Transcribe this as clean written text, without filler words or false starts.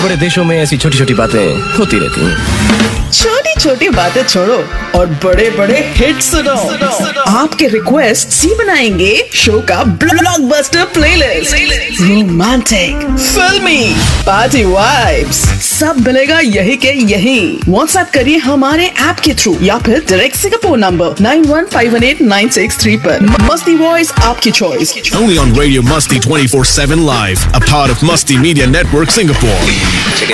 बड़े देशों में ऐसी छोटी छोटी बातें होती रहती हैं। छोटी छोटी बातें छोड़ो और बड़े बड़े हिट सुनो। आपके रिक्वेस्ट सी बनाएंगे शो का ब्लॉकबस्टर प्लेलिस्ट। रोमांटिक, फिल्मी, पार्टी वाइब्स, सब मिलेगा यही के यही। व्हाट्सएप करिए हमारे ऐप के थ्रू या फिर डायरेक्ट सिंगापुर नंबर 91518963 पर। मस्ती वॉइस आपकी choice. Only on Radio Musty 24/7 Live, a part of Musty Media Network Singapore. Check it